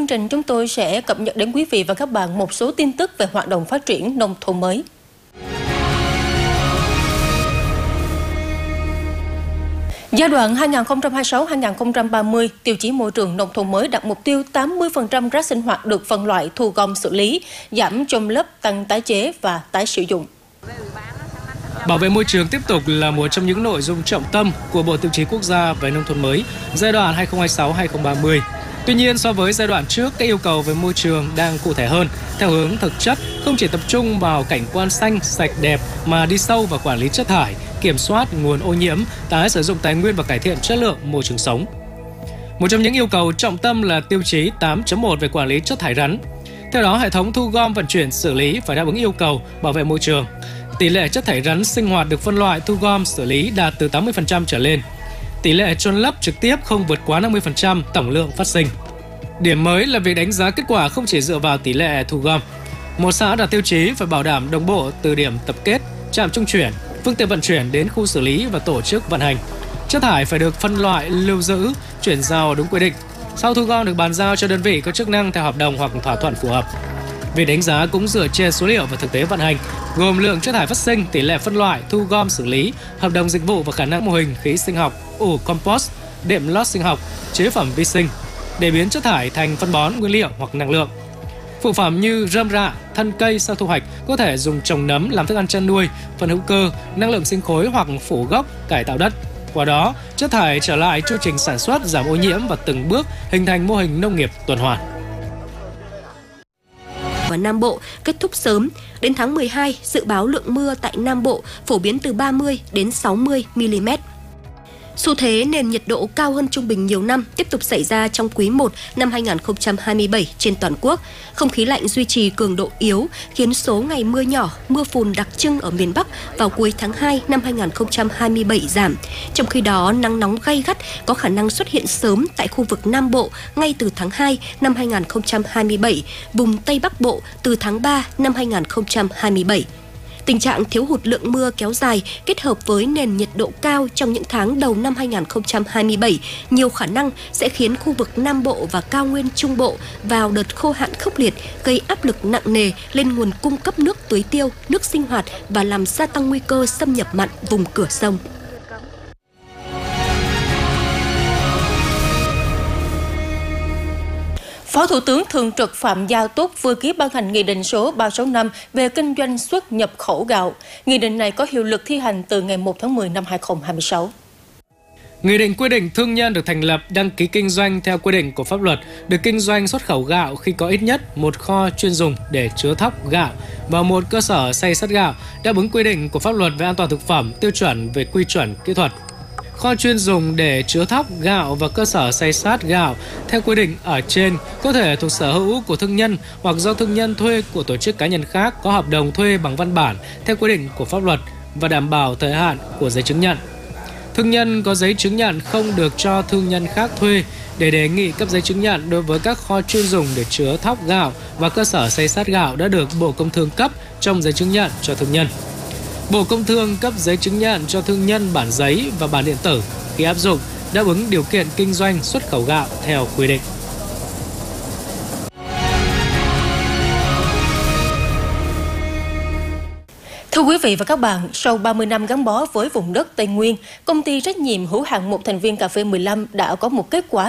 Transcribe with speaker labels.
Speaker 1: trình chúng tôi sẽ cập nhật đến quý vị và các bạn một số tin tức về hoạt động phát triển nông thôn mới. Giai đoạn 2026-2030, tiêu chí môi trường nông thôn mới đặt mục tiêu 80% rác sinh hoạt được phân loại, thu gom xử lý, giảm chôn lấp, tăng tái chế và tái sử dụng.
Speaker 2: Bảo vệ môi trường tiếp tục là một trong những nội dung trọng tâm của Bộ Tiêu chí Quốc gia về nông thôn mới giai đoạn 2026-2030. Tuy nhiên, so với giai đoạn trước, các yêu cầu về môi trường đang cụ thể hơn, theo hướng thực chất, không chỉ tập trung vào cảnh quan xanh, sạch đẹp mà đi sâu vào quản lý chất thải, kiểm soát nguồn ô nhiễm, tái sử dụng tài nguyên và cải thiện chất lượng môi trường sống. Một trong những yêu cầu trọng tâm là tiêu chí 8.1 về quản lý chất thải rắn. Theo đó, hệ thống thu gom, vận chuyển, xử lý phải đáp ứng yêu cầu bảo vệ môi trường. Tỷ lệ chất thải rắn sinh hoạt được phân loại, thu gom, xử lý đạt từ 80% trở lên. Tỷ lệ chôn lấp trực tiếp không vượt quá 50% tổng lượng phát sinh. Điểm mới là việc đánh giá kết quả không chỉ dựa vào tỷ lệ thu gom. Một xã đạt tiêu chí phải bảo đảm đồng bộ từ điểm tập kết, trạm trung chuyển, phương tiện vận chuyển đến khu xử lý và tổ chức vận hành. Chất thải phải được phân loại, lưu giữ, chuyển giao đúng quy định. Sau thu gom được bàn giao cho đơn vị có chức năng theo hợp đồng hoặc thỏa thuận phù hợp. Việc đánh giá cũng dựa trên số liệu và thực tế vận hành, gồm lượng chất thải phát sinh, tỷ lệ phân loại, thu gom xử lý, hợp đồng dịch vụ và khả năng mô hình khí sinh học, ủ compost, đệm lót sinh học, chế phẩm vi sinh để biến chất thải thành phân bón, nguyên liệu hoặc năng lượng. Phụ phẩm như rơm rạ, thân cây sau thu hoạch có thể dùng trồng nấm làm thức ăn chăn nuôi, phân hữu cơ, năng lượng sinh khối hoặc phủ gốc, cải tạo đất. Qua đó, chất thải trở lại chu trình sản xuất, giảm ô nhiễm và từng bước hình thành mô hình nông nghiệp tuần hoàn.
Speaker 3: Và Nam Bộ kết thúc sớm. Đến tháng 12, dự báo lượng mưa tại Nam Bộ phổ biến từ 30 đến 60 mm. Xu thế nền nhiệt độ cao hơn trung bình nhiều năm tiếp tục xảy ra trong quý 1 năm 2027 trên toàn quốc. Không khí lạnh duy trì cường độ yếu khiến số ngày mưa nhỏ, mưa phùn đặc trưng ở miền Bắc vào cuối tháng 2 năm 2027 giảm. Trong khi đó, nắng nóng gay gắt có khả năng xuất hiện sớm tại khu vực Nam Bộ ngay từ tháng 2 năm 2027, vùng Tây Bắc Bộ từ tháng 3 năm 2027. Tình trạng thiếu hụt lượng mưa kéo dài kết hợp với nền nhiệt độ cao trong những tháng đầu năm 2027 nhiều khả năng sẽ khiến khu vực Nam Bộ và cao nguyên Trung Bộ vào đợt khô hạn khốc liệt, gây áp lực nặng nề lên nguồn cung cấp nước tưới tiêu, nước sinh hoạt và làm gia tăng nguy cơ xâm nhập mặn vùng cửa sông.
Speaker 1: Phó Thủ tướng Thường trực Phạm Gia Túc vừa ký ban hành Nghị định số 365 về kinh doanh xuất nhập khẩu gạo. Nghị định này có hiệu lực thi hành từ ngày 1 tháng 10 năm 2026.
Speaker 2: Nghị định quy định thương nhân được thành lập, đăng ký kinh doanh theo quy định của pháp luật, được kinh doanh xuất khẩu gạo khi có ít nhất một kho chuyên dùng để chứa thóc gạo và một cơ sở xay sắt gạo đáp ứng quy định của pháp luật về an toàn thực phẩm, tiêu chuẩn về quy chuẩn kỹ thuật. Kho chuyên dùng để chứa thóc gạo và cơ sở xay sát gạo theo quy định ở trên có thể thuộc sở hữu của thương nhân hoặc do thương nhân thuê của tổ chức cá nhân khác có hợp đồng thuê bằng văn bản theo quy định của pháp luật và đảm bảo thời hạn của giấy chứng nhận. Thương nhân có giấy chứng nhận không được cho thương nhân khác thuê để đề nghị cấp giấy chứng nhận đối với các kho chuyên dùng để chứa thóc gạo và cơ sở xay sát gạo đã được Bộ Công Thương cấp trong giấy chứng nhận cho thương nhân. Bộ Công Thương cấp giấy chứng nhận cho thương nhân bản giấy và bản điện tử khi áp dụng đáp ứng điều kiện kinh doanh xuất khẩu gạo theo quy định.
Speaker 1: Thưa quý vị và các bạn, sau 30 năm gắn bó với vùng đất Tây Nguyên, công ty trách nhiệm hữu hạn một thành viên cà phê 15 đã có một kết quả